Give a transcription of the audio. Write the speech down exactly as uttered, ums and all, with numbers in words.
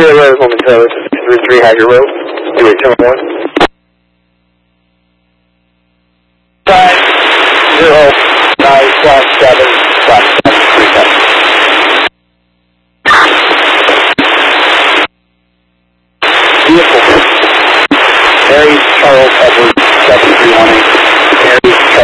Zero Road, momentarily, three three Hager Road, two eight seven one. Five, zero, nine, slash seven, slash seven, three seven. Vehicle. Mary Charles Edward, seven three one eight.